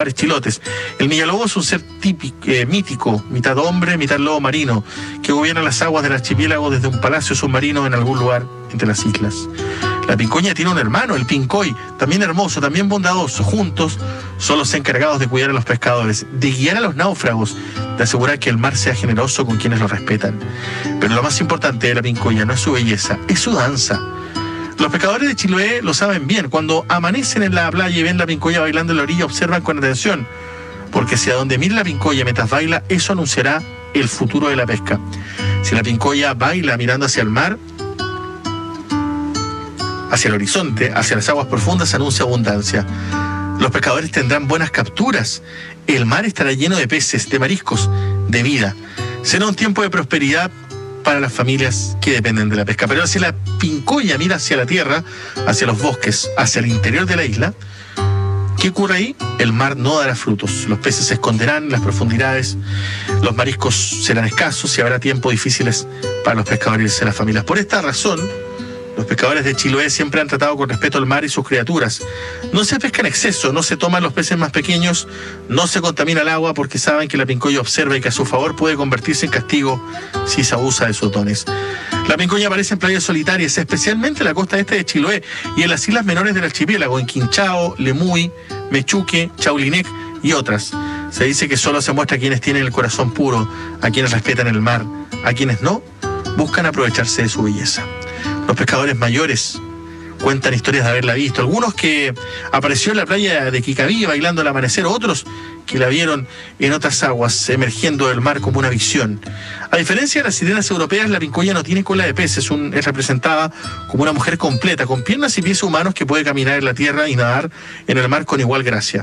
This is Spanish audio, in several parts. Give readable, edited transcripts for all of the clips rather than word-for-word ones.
mares chilotes. El Millalobo es un ser típico, mítico, mitad hombre, mitad lobo marino, que gobierna las aguas del archipiélago desde un palacio submarino en algún lugar entre las islas. La pincoya tiene un hermano, el pincoy, también hermoso, también bondadoso. Juntos son los encargados de cuidar a los pescadores, de guiar a los náufragos, de asegurar que el mar sea generoso con quienes lo respetan. Pero lo más importante de la pincoya no es su belleza, es su danza. Los pescadores de Chiloé lo saben bien. Cuando amanecen en la playa y ven la pincoya bailando en la orilla, observan con atención, porque si a donde mira la pincoya mientras baila, eso anunciará el futuro de la pesca. Si la pincoya baila mirando hacia el mar, hacia el horizonte, hacia las aguas profundas, anuncia abundancia. Los pescadores tendrán buenas capturas. El mar estará lleno de peces, de mariscos, de vida. Será un tiempo de prosperidad para las familias que dependen de la pesca. Pero si la pincoya mira hacia la tierra, hacia los bosques, hacia el interior de la isla, ¿qué ocurre ahí? El mar no dará frutos. Los peces se esconderán en las profundidades, los mariscos serán escasos y habrá tiempos difíciles para los pescadores y las familias. Por esta razón, los pescadores de Chiloé siempre han tratado con respeto al mar y sus criaturas. No se pesca en exceso, no se toman los peces más pequeños, no se contamina el agua porque saben que la pincoya observa y que a su favor puede convertirse en castigo si se abusa de sus dones. La pincoya aparece en playas solitarias, especialmente en la costa este de Chiloé y en las islas menores del archipiélago, en Quinchao, Lemuy, Mechuque, Chaulinec y otras. Se dice que solo se muestra a quienes tienen el corazón puro, a quienes respetan el mar, a quienes no, buscan aprovecharse de su belleza. Los pescadores mayores cuentan historias de haberla visto. Algunos que apareció en la playa de Quicaví bailando al amanecer, otros que la vieron en otras aguas, emergiendo del mar como una visión. A diferencia de las sirenas europeas, la pincoya no tiene cola de pez, es representada como una mujer completa, con piernas y pies humanos que puede caminar en la tierra y nadar en el mar con igual gracia.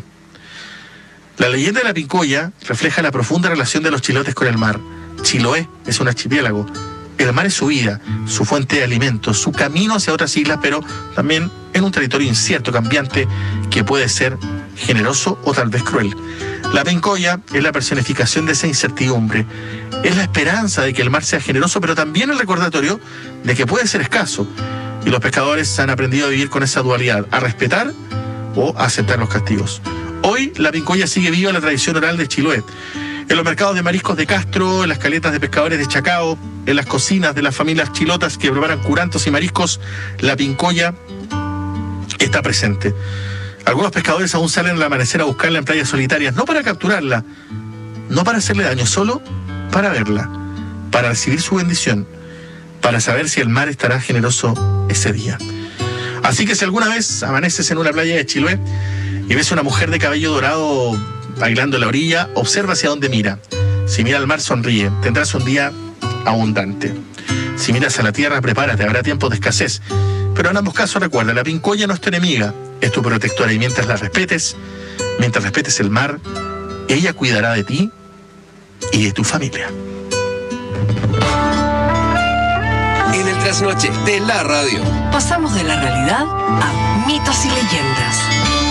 La leyenda de la pincoya refleja la profunda relación de los chilotes con el mar. Chiloé es un archipiélago. El mar es su vida, su fuente de alimentos, su camino hacia otras islas, pero también en un territorio incierto, cambiante, que puede ser generoso o tal vez cruel. La pincoya es la personificación de esa incertidumbre. Es la esperanza de que el mar sea generoso, pero también el recordatorio de que puede ser escaso. Y los pescadores han aprendido a vivir con esa dualidad, a respetar o a aceptar los castigos. Hoy la pincoya sigue viva en la tradición oral de Chiloé. En los mercados de mariscos de Castro, en las caletas de pescadores de Chacao, en las cocinas de las familias chilotas que preparan curantos y mariscos, la pincoya está presente. Algunos pescadores aún salen al amanecer a buscarla en playas solitarias, no para capturarla, no para hacerle daño, solo para verla, para recibir su bendición, para saber si el mar estará generoso ese día. Así que si alguna vez amaneces en una playa de Chiloé y ves a una mujer de cabello dorado bailando en la orilla, observa hacia dónde mira. Si mira al mar, sonríe. Tendrás un día abundante. Si miras a la tierra, prepárate. Habrá tiempos de escasez. Pero en ambos casos, recuerda, la pincoya no es tu enemiga, es tu protectora. Y mientras la respetes, mientras respetes el mar, ella cuidará de ti y de tu familia. En el trasnoche de la radio, pasamos de la realidad a mitos y leyendas.